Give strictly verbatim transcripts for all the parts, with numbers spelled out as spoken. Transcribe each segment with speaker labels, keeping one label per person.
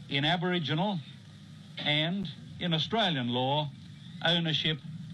Speaker 1: in Aboriginal and, in Australian law, ownership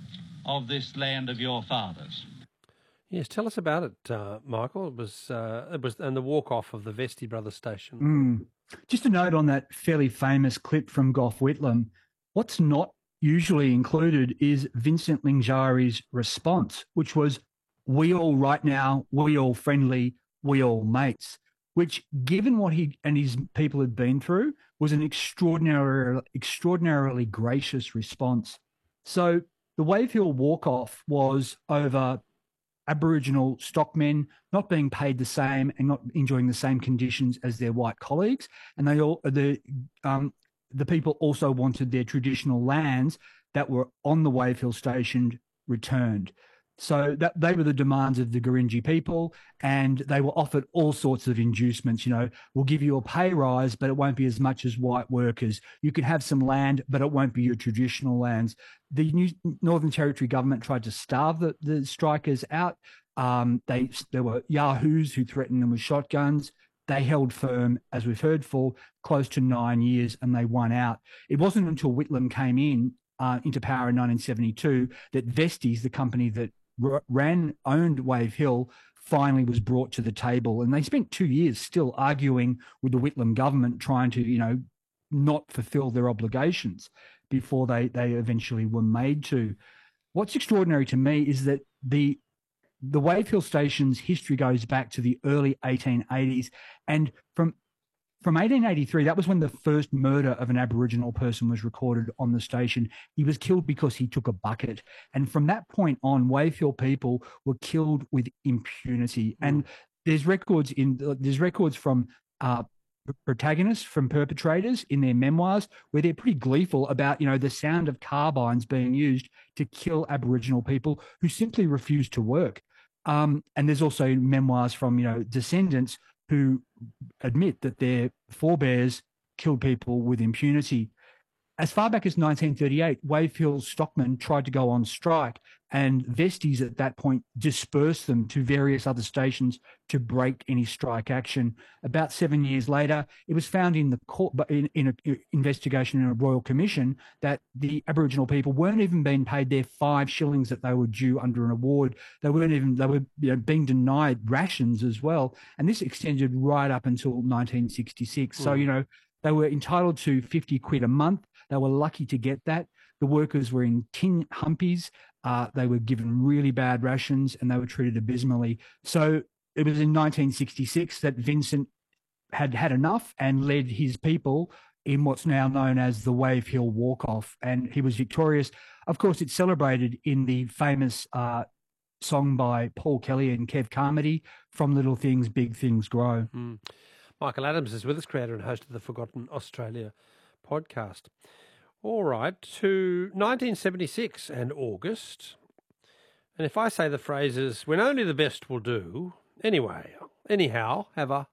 Speaker 1: of this land of your fathers.
Speaker 2: Yes, tell us about it, uh, Michael. It was, uh, it was, and the walk-off of the Vesti Brothers station.
Speaker 3: Mm. Just a note on that fairly famous clip from Gough Whitlam. What's not usually included is Vincent Lingiari's response, which was, "We all right now, we all friendly, we all mates," which, given what he and his people had been through, was an extraordinary, extraordinarily gracious response. So the Wave Hill walk-off was over Aboriginal stockmen not being paid the same and not enjoying the same conditions as their white colleagues, and they all the um, the people also wanted their traditional lands that were on the Wave Hill station returned. So that they were the demands of the Gurindji people, and they were offered all sorts of inducements. You know, we'll give you a pay rise, but it won't be as much as white workers. You can have some land, but it won't be your traditional lands. The New Northern Territory government tried to starve the, the strikers out. Um, they there were yahoos who threatened them with shotguns. They held firm, as we've heard, for close to nine years, and they won out. It wasn't until Whitlam came in uh, into power in nineteen seventy-two that Vesties, the company that ran, owned Wave Hill, finally was brought to the table. And they spent two years still arguing with the Whitlam government, trying to, you know, not fulfill their obligations before they, they eventually were made to. What's extraordinary to me is that the the Wave Hill station's history goes back to the early eighteen eighties. And from From eighteen eighty-three, that was when the first murder of an Aboriginal person was recorded on the station. He was killed because he took a bucket. And from that point on, Wave Hill people were killed with impunity. Mm. And there's records in there's records from uh, protagonists, from perpetrators in their memoirs, where they're pretty gleeful about, you know, the sound of carbines being used to kill Aboriginal people who simply refused to work. Um, and there's also memoirs from, you know, descendants who admit that their forebears killed people with impunity. As far back as nineteen thirty-eight, Wave Hill stockmen tried to go on strike, and Vesties at that point dispersed them to various other stations to break any strike action. About seven years later, it was found in the court, in, in an investigation in a royal commission, that the Aboriginal people weren't even being paid their five shillings that they were due under an award. They weren't even, they were, you know, being denied rations as well. And this extended right up until nineteen sixty-six. Mm. So, you know, they were entitled to fifty quid a month. They were lucky to get that. The workers were in tin humpies. Uh, they were given really bad rations, and they were treated abysmally. So it was in nineteen sixty-six that Vincent had had enough and led his people in what's now known as the Wave Hill Walk-Off, and he was victorious. Of course, it's celebrated in the famous uh, song by Paul Kelly and Kev Carmody, "From Little Things, Big Things Grow."
Speaker 2: Mm. Michael Adams is with us, creator and host of the Forgotten Australia podcast. All right, to nineteen seventy-six and August. And if I say the phrases, "when only the best will do," anyway, anyhow, have a,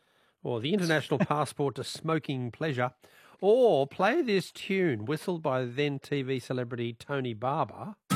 Speaker 2: or the international passport to smoking pleasure, or play this tune whistled by then T V celebrity Tony Barber.